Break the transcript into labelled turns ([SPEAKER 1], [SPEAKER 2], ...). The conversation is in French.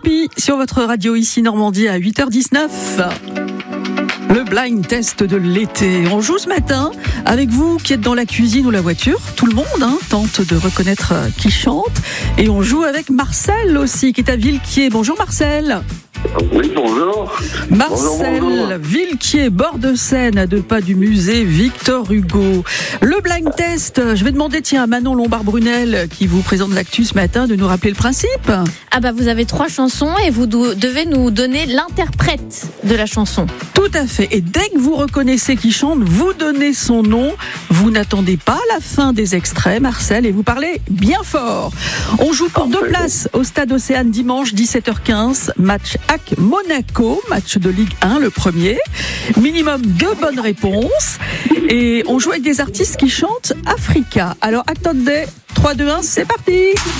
[SPEAKER 1] Choupi sur votre radio ici Normandie à 8h19. Le blind test de l'été. On joue ce matin avec vous qui êtes dans la cuisine ou la voiture. Tout le monde tente de reconnaître qui chante. Et on joue avec Marcel aussi qui est à Villequier. Bonjour Marcel.
[SPEAKER 2] Oui, bonjour.
[SPEAKER 1] Marcel,
[SPEAKER 2] bonjour.
[SPEAKER 1] Villequier, bord de Seine, à 2 pas du musée Victor Hugo. Le blind test, je vais demander à Manon Lombard-Brunel, qui vous présente l'actu ce matin, de nous rappeler le principe.
[SPEAKER 3] Vous avez 3 chansons et vous devez nous donner l'interprète de la chanson.
[SPEAKER 1] Tout à fait. Et dès que vous reconnaissez qui chante, vous donnez son nom. Vous n'attendez pas la fin des extraits, Marcel, et vous parlez bien fort. On joue pour 2 places au Stade Océane dimanche 17h15. Match AC Monaco, match de Ligue 1, le premier. Minimum 2 bonnes réponses. Et on joue avec des artistes qui chantent Africa. Alors attendez, 3, 2, 1, c'est parti.